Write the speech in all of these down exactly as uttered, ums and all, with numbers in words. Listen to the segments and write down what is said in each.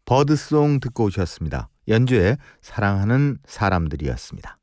버드송 듣고 오셨습니다. 연주의 사랑하는 사람들이었습니다.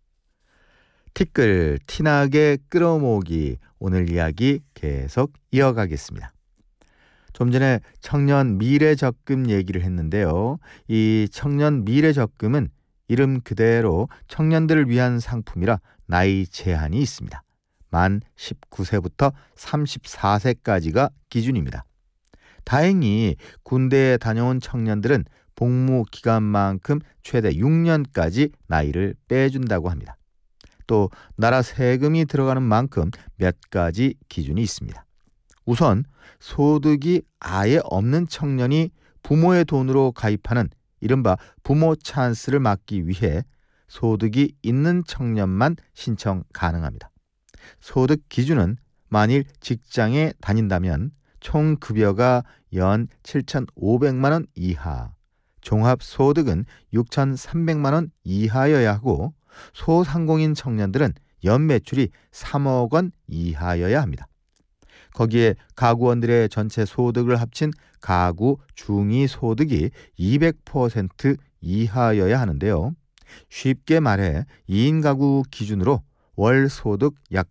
티끌 티나게 끌어모으기, 오늘 이야기 계속 이어가겠습니다. 좀 전에 청년 미래적금 얘기를 했는데요. 이 청년 미래적금은 이름 그대로 청년들을 위한 상품이라 나이 제한이 있습니다. 만 십구 세부터 삼십사 세까지가 기준입니다. 다행히 군대에 다녀온 청년들은 복무 기간만큼 최대 육 년까지 나이를 빼준다고 합니다. 또 나라 세금이 들어가는 만큼 몇 가지 기준이 있습니다. 우선 소득이 아예 없는 청년이 부모의 돈으로 가입하는 이른바 부모 찬스를 막기 위해 소득이 있는 청년만 신청 가능합니다. 소득 기준은 만일 직장에 다닌다면 총 급여가 연 칠천오백만 원 이하, 종합소득은 육천삼백만 원 이하여야 하고 소상공인 청년들은 연 매출이 삼억 원 이하여야 합니다. 거기에 가구원들의 전체 소득을 합친 가구 중위소득이 이백 퍼센트 이하여야 하는데요. 쉽게 말해 이 인 가구 기준으로 월 소득 약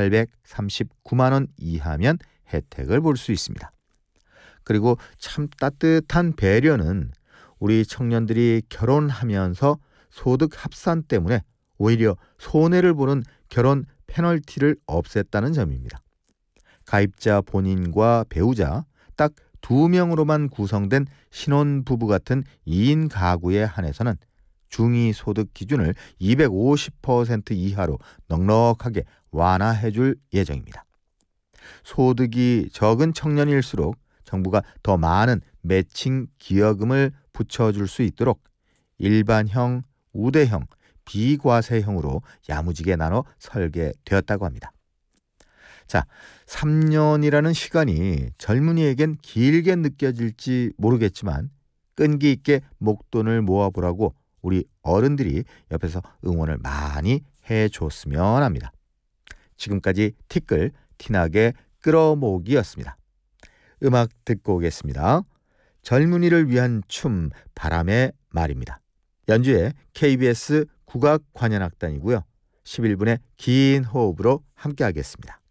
팔백삼십구만 원 이하면 혜택을 볼 수 있습니다. 그리고 참 따뜻한 배려는 우리 청년들이 결혼하면서 소득 합산 때문에 오히려 손해를 보는 결혼 페널티를 없앴다는 점입니다. 가입자 본인과 배우자 딱 두 명으로만 구성된 신혼부부 같은 이 인 가구에 한해서는 중위소득 기준을 이백오십 퍼센트 이하로 넉넉하게 완화해 줄 예정입니다. 소득이 적은 청년일수록 정부가 더 많은 매칭 기여금을 붙여줄 수 있도록 일반형, 우대형, 비과세형으로 야무지게 나눠 설계되었다고 합니다. 자, 삼 년이라는 시간이 젊은이에겐 길게 느껴질지 모르겠지만 끈기 있게 목돈을 모아보라고 우리 어른들이 옆에서 응원을 많이 해줬으면 합니다. 지금까지 티끌 티나게 끌어모으기였습니다. 음악 듣고 오겠습니다. 젊은이를 위한 춤, 바람의 말입니다. 연주의 케이비에스 국악관현악단이고요. 십일 분의 긴 호흡으로 함께 하겠습니다.